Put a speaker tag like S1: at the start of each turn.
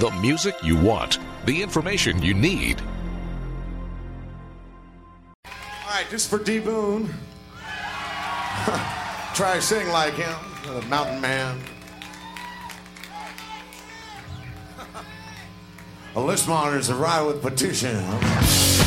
S1: The music you want, the information you need.
S2: All right, just for D. Boone. Try to sing like him, the mountain man. A list monitors arrive with petition.